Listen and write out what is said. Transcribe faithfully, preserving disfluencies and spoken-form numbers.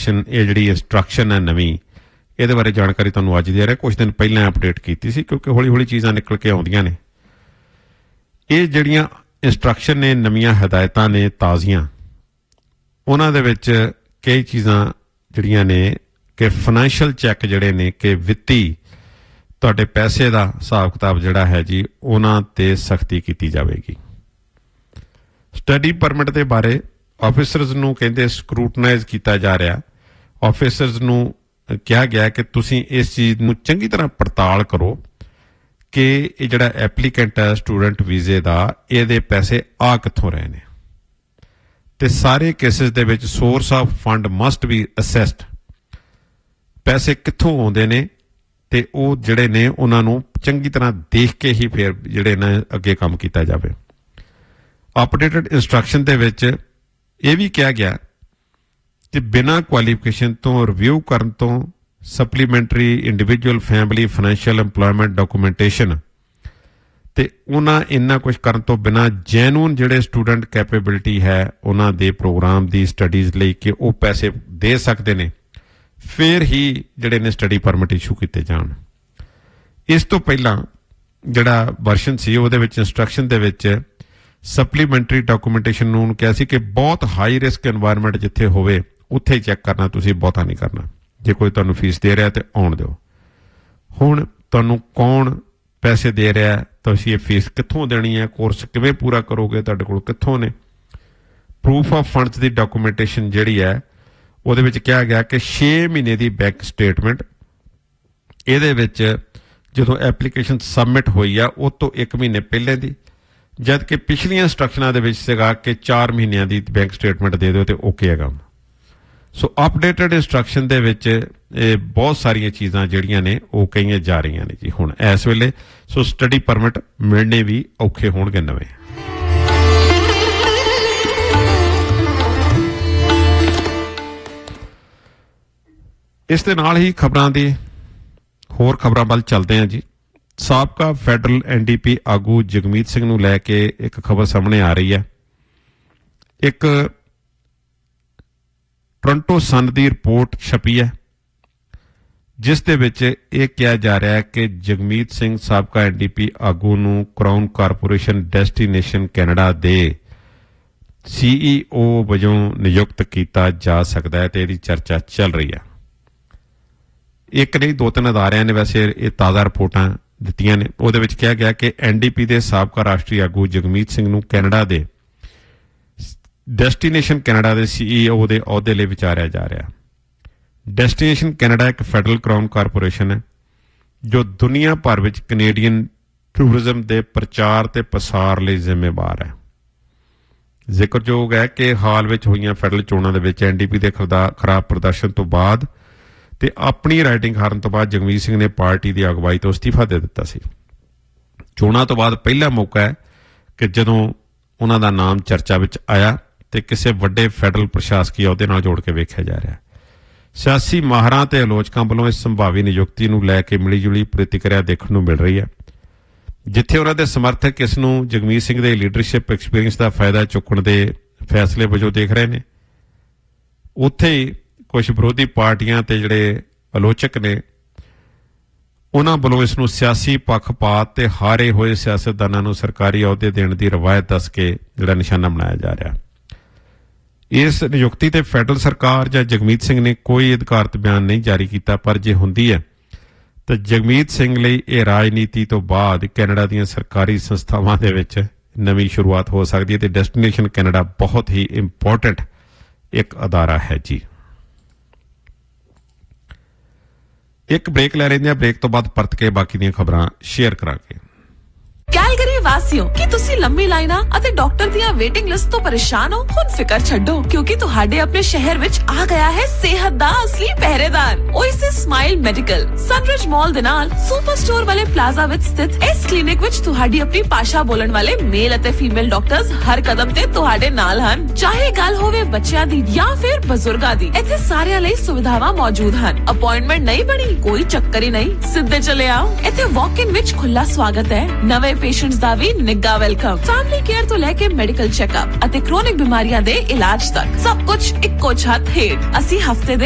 Application ਇਹ ਜਿਹੜੀ instruction ਹੈ ਨਵੀਂ ਇਹਦੇ ਬਾਰੇ ਜਾਣਕਾਰੀ ਤੁਹਾਨੂੰ ਅੱਜ ਦੇ ਰਿਹਾ। ਕੁਛ ਦਿਨ ਪਹਿਲਾਂ ਅਪਡੇਟ ਕੀਤੀ ਸੀ ਕਿਉਂਕਿ ਹੌਲੀ ਹੌਲੀ ਚੀਜ਼ਾਂ ਨਿਕਲ ਕੇ ਆਉਂਦੀਆਂ ਨੇ। ਇਹ ਜਿਹੜੀਆਂ ਇੰਸਟਰਕਸ਼ਨ ਨੇ ਨਵੀਆਂ ਹਦਾਇਤਾਂ ਨੇ ਤਾਜ਼ੀਆਂ ਉਹਨਾਂ ਦੇ ਵਿੱਚ ਕਈ ਚੀਜ਼ਾਂ ਜਿਹੜੀਆਂ ਨੇ ਕਿ ਫਾਈਨੈਂਸ਼ੀਅਲ ਚੈੱਕ ਜਿਹੜੇ ਨੇ ਕਿ ਵਿੱਤੀ ਤੁਹਾਡੇ ਪੈਸੇ ਦਾ ਹਿਸਾਬ ਕਿਤਾਬ ਜਿਹੜਾ ਹੈ ਜੀ ਉਹਨਾਂ 'ਤੇ ਸਖਤੀ ਕੀਤੀ ਜਾਵੇਗੀ। ਸਟੱਡੀ ਪਰਮਿਟ ਦੇ ਬਾਰੇ ਆਫਿਸਰਸ ਨੂੰ ਕਹਿੰਦੇ ਸਕਰੂਟਨਾਈਜ਼ ਕੀਤਾ ਜਾ ਰਿਹਾ। ਆਫਿਸਰਸ ਨੂੰ ਕਿਹਾ ਗਿਆ ਕਿ ਤੁਸੀਂ ਇਸ ਚੀਜ਼ ਨੂੰ ਚੰਗੀ ਤਰ੍ਹਾਂ ਪੜਤਾਲ ਕਰੋ ਕਿ ਇਹ ਜਿਹੜਾ ਐਪਲੀਕੈਂਟ ਹੈ ਸਟੂਡੈਂਟ ਵੀਜ਼ੇ ਦਾ ਇਹਦੇ ਪੈਸੇ ਆ ਕਿੱਥੋਂ ਰਹੇ ਨੇ ਤੇ ਸਾਰੇ ਕੇਸਿਸ ਦੇ ਵਿੱਚ source of fund must B ਅਸੈਸਡ। ਪੈਸੇ ਕਿੱਥੋਂ ਆਉਂਦੇ ਨੇ ਤੇ ਉਹ ਜਿਹੜੇ ਨੇ ਉਹਨਾਂ ਨੂੰ ਚੰਗੀ ਤਰ੍ਹਾਂ ਦੇਖ ਕੇ ਹੀ ਫਿਰ ਜਿਹੜੇ ਨੇ ਅੱਗੇ ਕੰਮ ਕੀਤਾ ਜਾਵੇ। ਅਪਡੇਟਡ ਇੰਸਟਰਕਸ਼ਨ ਦੇ ਵਿੱਚ ਇਹ ਵੀ ਕਿਹਾ ਗਿਆ ਕਿ ਬਿਨਾਂ ਕੁਆਲੀਫਿਕੇਸ਼ਨ ਤੋਂ ਰਿਵਿਊ ਕਰਨ ਤੋਂ supplementary individual family financial employment documentation ਤੇ ਉਹਨਾਂ ਇੰਨਾ ਕੁਝ ਕਰਨ ਤੋਂ ਬਿਨਾਂ ਜੈਨੂਨ ਜਿਹੜੇ ਸਟੂਡੈਂਟ ਕੈਪੇਬਿਲਿਟੀ ਹੈ ਉਹਨਾਂ ਦੇ ਪ੍ਰੋਗਰਾਮ ਦੀ ਸਟੱਡੀਜ਼ ਲਈ ਕਿ ਉਹ ਪੈਸੇ ਦੇ ਸਕਦੇ ਨੇ ਫਿਰ ਹੀ ਜਿਹੜੇ ਨੇ ਸਟੱਡੀ ਪਰਮਿਟ ਇਸ਼ੂ ਕੀਤੇ ਜਾਣ। ਇਸ ਤੋਂ ਪਹਿਲਾਂ ਜਿਹੜਾ ਵਰਸ਼ਨ ਸੀ ਉਹਦੇ ਵਿੱਚ ਇੰਸਟਰਕਸ਼ਨ ਦੇ ਵਿੱਚ ਸਪਲੀਮੈਂਟਰੀ ਡਾਕੂਮੈਂਟੇਸ਼ਨ ਨੂੰ ਕਿਹਾ ਸੀ ਕਿ ਬਹੁਤ ਹਾਈ ਰਿਸਕ ਐਨਵਾਇਰਨਮੈਂਟ ਜਿੱਥੇ ਹੋਵੇ ਉੱਥੇ ਹੀ ਚੈੱਕ ਕਰਨਾ, ਤੁਸੀਂ ਬਹੁਤਾ ਨਹੀਂ ਕਰਨਾ। ਜੇ ਕੋਈ ਤੁਹਾਨੂੰ ਫੀਸ ਦੇ ਰਿਹਾ ਤੇ ਆਉਣ ਦਿਓ। ਹੁਣ ਤੁਹਾਨੂੰ ਕੌਣ ਪੈਸੇ ਦੇ ਰਿਹਾ, ਤੁਸੀਂ ਇਹ ਫੀਸ ਕਿੱਥੋਂ ਦੇਣੀ ਹੈ, ਕੋਰਸ ਕਿਵੇਂ ਪੂਰਾ ਕਰੋਗੇ, ਤੁਹਾਡੇ ਕੋਲ ਕਿੱਥੋਂ ਨੇ। Proof of funds the documentation ਜਿਹੜੀ ਹੈ ਉਹਦੇ ਵਿੱਚ ਕਿਹਾ ਗਿਆ ਕਿ ਛੇ ਮਹੀਨੇ ਦੀ ਬੈਂਕ ਸਟੇਟਮੈਂਟ ਇਹਦੇ ਵਿੱਚ ਜਦੋਂ ਐਪਲੀਕੇਸ਼ਨ ਸਬਮਿਟ ਹੋਈ ਆ ਉਹ ਤੋਂ ਇੱਕ ਮਹੀਨੇ ਪਹਿਲੇ ਦੀ, ਜਦ ਕਿ ਪਿਛਲੀਆਂ ਇੰਸਟਰਕਸ਼ਨਾਂ ਦੇ ਵਿੱਚ ਸੀਗਾ ਕਿ ਚਾਰ ਮਹੀਨਿਆਂ ਦੀ ਬੈਂਕ ਸਟੇਟਮੈਂਟ ਦੇ ਦਿਓ ਤੇ ਓਕੇ ਹੈਗਾ। ਸੋ ਅਪਡੇਟਡ ਇੰਸਟਰਕਸ਼ਨ ਦੇ ਵਿੱਚ ਇਹ ਬਹੁਤ ਸਾਰੀਆਂ ਚੀਜ਼ਾਂ ਜਿਹੜੀਆਂ ਨੇ ਉਹ ਕਹੀਆਂ ਜਾ ਰਹੀਆਂ ਨੇ ਜੀ ਹੁਣ ਇਸ ਵੇਲੇ। ਸੋ ਸਟੱਡੀ ਪਰਮਿਟ ਮਿਲਣੇ ਵੀ ਔਖੇ ਹੋਣਗੇ ਨਵੇਂ। ਇਸ ਦੇ ਨਾਲ ਹੀ ਖਬਰਾਂ ਦੀ ਹੋਰ ਖਬਰਾਂ ਵੱਲ ਚੱਲਦੇ ਹਾਂ ਜੀ। ਸਾਬਕਾ ਫੈਡਰਲ ਐਨ ਡੀ ਪੀ ਆਗੂ ਜਗਮੀਤ ਸਿੰਘ ਨੂੰ ਲੈ ਕੇ ਇੱਕ ਖਬਰ ਸਾਹਮਣੇ ਆ ਰਹੀ ਹੈ। ਇੱਕ ਟੋਰਾਂਟੋ ਸਨ ਦੀ ਰਿਪੋਰਟ ਛਪੀ ਹੈ ਜਿਸ ਦੇ ਵਿੱਚ ਇਹ ਕਿਹਾ ਜਾ ਰਿਹਾ ਹੈ ਕਿ ਜਗਮੀਤ ਸਿੰਘ ਸਾਬਕਾ ਐਨ ਡੀ ਪੀ ਆਗੂ ਨੂੰ ਕਰਾਊਨ ਕਾਰਪੋਰੇਸ਼ਨ ਡੈਸਟੀਨੇਸ਼ਨ ਕੈਨੇਡਾ ਦੇ ਸੀ ਈ ਓ ਵਜੋਂ ਨਿਯੁਕਤ ਕੀਤਾ ਜਾ ਸਕਦਾ ਹੈ ਤੇ ਇਹਦੀ ਚਰਚਾ ਚੱਲ ਰਹੀ ਹੈ। ਇੱਕ ਨਹੀਂ ਦੋ ਤਿੰਨ ਅਦਾਰਿਆਂ ਨੇ ਵੈਸੇ ਇਹ ਤਾਜ਼ਾ ਰਿਪੋਰਟਾਂ ਦਿੱਤੀਆਂ ਨੇ। ਉਹਦੇ ਵਿੱਚ ਕਿਹਾ ਗਿਆ ਕਿ ਐਨ ਡੀ ਪੀ ਦੇ ਸਾਬਕਾ ਰਾਸ਼ਟਰੀ ਆਗੂ ਜਗਮੀਤ ਸਿੰਘ ਨੂੰ ਕੈਨੇਡਾ ਦੇ ਡੈਸਟੀਨੇਸ਼ਨ ਕੈਨੇਡਾ ਦੇ ਸੀ ਈ ਓ ਦੇ ਅਹੁਦੇ ਲਈ ਵਿਚਾਰਿਆ ਜਾ ਰਿਹਾ। ਡੈਸਟੀਨੇਸ਼ਨ ਕੈਨੇਡਾ ਇੱਕ ਫੈਡਰਲ ਕਰਾਊਨ ਕਾਰਪੋਰੇਸ਼ਨ ਹੈ ਜੋ ਦੁਨੀਆ ਭਰ ਵਿੱਚ ਕੈਨੇਡੀਅਨ ਟੂਰਿਜ਼ਮ ਦੇ ਪ੍ਰਚਾਰ ਤੇ ਪਸਾਰ ਲਈ ਜ਼ਿੰਮੇਵਾਰ ਹੈ। ਜ਼ਿਕਰਯੋਗ ਹੈ ਕਿ ਹਾਲ ਵਿੱਚ ਹੋਈਆਂ ਫੈਡਰਲ ਚੋਣਾਂ ਦੇ ਵਿੱਚ ਐਨ ਡੀ ਪੀ ਦੇ ਖਰਾਬ ਪ੍ਰਦਰਸ਼ਨ ਤੋਂ ਬਾਅਦ ਤੇ ਆਪਣੀ ਰਾਈਟਿੰਗ ਹਾਰਨ ਤੋਂ ਬਾਅਦ ਜਗਮੀਤ ਸਿੰਘ ਨੇ ਪਾਰਟੀ ਦੀ ਅਗਵਾਈ ਤੋਂ ਅਸਤੀਫਾ ਦੇ ਦਿੱਤਾ ਸੀ। ਚੋਣਾਂ ਤੋਂ ਬਾਅਦ ਪਹਿਲਾ ਮੌਕਾ ਹੈ ਕਿ ਜਦੋਂ ਉਹਨਾਂ ਦਾ ਨਾਮ ਚਰਚਾ ਵਿੱਚ ਆਇਆ ਤੇ ਕਿਸੇ ਵੱਡੇ ਫੈਡਰਲ ਪ੍ਰਸ਼ਾਸਕੀ ਅਹੁਦੇ ਨਾਲ ਜੋੜ ਕੇ ਵੇਖਿਆ ਜਾ ਰਿਹਾ। ਸਿਆਸੀ ਮਾਹਰਾਂ ਤੇ ਆਲੋਚਕਾਂ ਵੱਲੋਂ ਇਸ ਸੰਭਾਵੀ ਨਿਯੁਕਤੀ ਨੂੰ ਲੈ ਕੇ ਮਿਲੀ ਜੁਲੀ ਪ੍ਰਤੀਕਿਰਿਆ ਦੇਖਣ ਨੂੰ ਮਿਲ ਰਹੀ ਹੈ। ਜਿੱਥੇ ਉਹਨਾਂ ਦੇ ਸਮਰਥਕ ਇਸ ਨੂੰ ਜਗਮੀਤ ਸਿੰਘ ਦੇ ਲੀਡਰਸ਼ਿਪ ਐਕਸਪੀਰੀਅੰਸ ਦਾ ਫਾਇਦਾ ਚੁੱਕਣ ਦੇ ਫੈਸਲੇ ਵਜੋਂ ਦੇਖ ਰਹੇ ਨੇ, ਉੱਥੇ ਹੀ ਕੁਝ ਵਿਰੋਧੀ ਪਾਰਟੀਆਂ ਤੇ ਜਿਹੜੇ ਆਲੋਚਕ ਨੇ ਉਹਨਾਂ ਵੱਲੋਂ ਇਸ ਨੂੰ ਸਿਆਸੀ ਪੱਖਪਾਤ ਤੇ ਹਾਰੇ ਹੋਏ ਸਿਆਸਤਦਾਨਾਂ ਨੂੰ ਸਰਕਾਰੀ ਅਹੁਦੇ ਦੇਣ ਦੀ ਰਵਾਇਤ ਦੱਸ ਕੇ ਜਿਹੜਾ ਨਿਸ਼ਾਨਾ ਬਣਾਇਆ ਜਾ ਰਿਹਾ। ਇਸ ਨਿਯੁਕਤੀ ਤੇ ਫੈਡਰਲ ਸਰਕਾਰ ਜਾਂ ਜਗਮੀਤ ਸਿੰਘ ਨੇ ਕੋਈ ਅਧਿਕਾਰਤ ਬਿਆਨ ਨਹੀਂ ਜਾਰੀ ਕੀਤਾ, ਪਰ ਜੇ ਹੁੰਦੀ ਹੈ ਤਾਂ ਜਗਮੀਤ ਸਿੰਘ ਲਈ ਇਹ ਰਾਜਨੀਤੀ ਤੋਂ ਬਾਅਦ ਕੈਨੇਡਾ ਦੀਆਂ ਸਰਕਾਰੀ ਸੰਸਥਾਵਾਂ ਦੇ ਵਿੱਚ ਨਵੀਂ ਸ਼ੁਰੂਆਤ ਹੋ ਸਕਦੀ ਹੈ ਤੇ ਡੈਸਟੀਨੇਸ਼ਨ ਕੈਨੇਡਾ ਬਹੁਤ ਹੀ ਇੰਪੋਰਟੈਂਟ ਇੱਕ ਅਦਾਰਾ ਹੈ ਜੀ। ਇੱਕ ਬ੍ਰੇਕ ਲੈ ਲੈਂਦੇ ਆ, ਬ੍ਰੇਕ ਤੋਂ ਬਾਅਦ ਪਰਤ ਕੇ ਬਾਕੀ ਦੀਆਂ ਖਬਰਾਂ ਸ਼ੇਅਰ ਕਰਾਂਗੇ। ਕੈਲਗਰੀ ਵਾਸੀਓ, ਕੀ ਤੁਸੀਂ ਲੰਮੀ ਲਾਈਨਾਂ ਅਤੇ ਡਾਕਟਰ ਦੀਆਂ ਵੇਟਿੰਗ ਲਿਸਟ ਤੋਂ ਪਰੇਸ਼ਾਨ ਹੋ? ਹੁਣ ਫਿਕਰ ਛੱਡੋ ਕਿਉਂਕਿ ਤੁਹਾਡੇ ਆਪਣੇ ਸ਼ਹਿਰ ਵਿੱਚ ਆ ਗਿਆ ਹੈ ਸਿਹਤ ਦਾ ਅਸਲੀ ਪਹਿਰੇਦਾਰ ਓਏਸਿਸ ਸਮਾਈਲ ਮੈਡੀਕਲ। ਸਨਰਿਜ ਮਾਲ ਦੇ ਨਾਲ ਸੁਪਰ ਸਟੋਰ ਵਾਲੇ ਪਲਾਜ਼ਾ ਵਿੱਚ ਸਥਿਤ ਇਸ ਕਲੀਨਿਕ ਵਿੱਚ ਤੁਹਾਡੀ ਆਪਣੀ ਭਾਸ਼ਾ ਬੋਲਣ ਵਾਲੇ ਮੇਲ ਅਤੇ ਫੀਮੇਲ ਡਾਕਟਰਸ ਹਰ ਕਦਮ ਤੇ ਤੁਹਾਡੇ ਨਾਲ ਹਨ। ਚਾਹੇ ਗੱਲ ਹੋਵੇ ਬੱਚਿਆਂ ਦੀ ਜਾਂ ਫਿਰ ਬਜ਼ੁਰਗਾਂ ਦੀ, ਇੱਥੇ ਸਾਰਿਆਂ ਲਈ ਸੁਵਿਧਾਵਾਂ ਮੌਜੂਦ ਹਨ। ਅਪਾਇੰਟਮੈਂਟ ਨਹੀਂ ਬਣੀ, ਕੋਈ ਚੱਕਰ ਹੀ ਨਹੀਂ, ਸਿੱਧੇ ਚਲੇ ਆਓ। ਇੱਥੇ ਵਾਕ ਇਨ ਵਿੱਚ ਖੁੱਲਾ ਸਵਾਗਤ ਹੈ। ਨਵੇਂ ਪੇਸ਼ੈਂਟਸ ਦਾ ਵੀ ਨਿੱਘਾ ਵੈਲਕਮ। ਫੈਮਿਲੀ ਕੇਅਰ ਤੋਂ ਲੈ ਕੇ ਮੈਡੀਕਲ ਚੈੱਕਅਪ ਅਤੇ ਕ੍ਰੋਨਿਕ ਬਿਮਾਰੀਆਂ ਦੇ ਇਲਾਜ ਤੱਕ ਸਭ ਕੁਝ ਇੱਕੋ ਛੱਤ ਹੇਠ। ਅਸੀਂ ਹਫਤੇ ਦੇ